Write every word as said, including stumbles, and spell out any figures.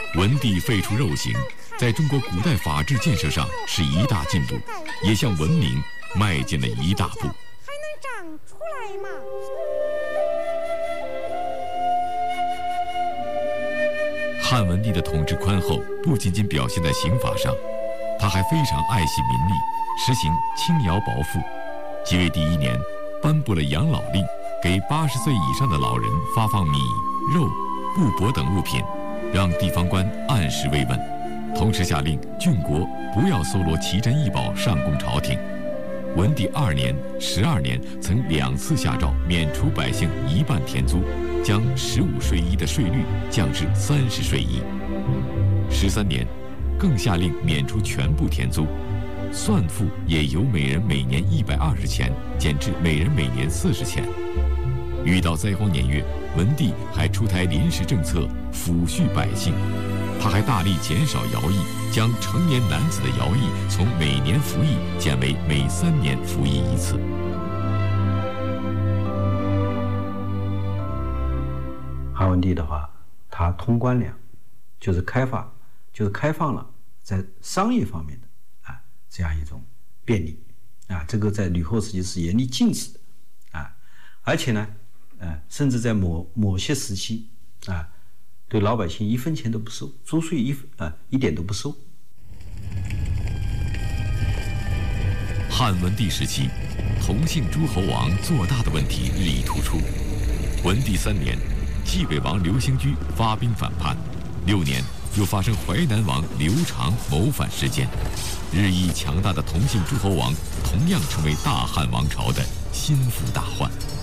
文帝废除肉刑，在中国古代法治建设上是一大进步，也向文明迈进了一大步。 还能长出来吗？ 汉文帝的统治宽厚，不仅仅表现在刑法上，他还非常爱惜民力，实行轻徭薄赋。即位第一年，颁布了养老令，给八十岁以上的老人发放米、肉、布帛等物品，让地方官按时慰问。同时下令郡国不要搜罗奇珍异宝上供朝廷。文帝二年、十二年曾两次下诏免除百姓一半田租，将十五税一的税率降至三十税一。十三年，更下令免除全部田租，算赋也由每人每年一百二十钱减至每人每年四十钱。遇到灾荒年月，文帝还出台临时政策抚恤百姓。他还大力减少徭役，将成年男子的徭役从每年服役减为每三年服役一次。 汉文帝的话，他通官粮，就是开发，就是开放了在商业方面的啊这样一种便利啊，这个在吕后时期是严厉禁止的啊，而且呢，呃，甚至在某某些时期啊。对老百姓一分钱都不收，租税一啊一点都不收。 汉文帝时期，同姓诸侯王做大的问题日益突出。文帝三年，济北王刘兴居发兵反叛，六年又发生淮南王刘长谋反事件。日益强大的同姓诸侯王同样成为大汉王朝的心腹大患。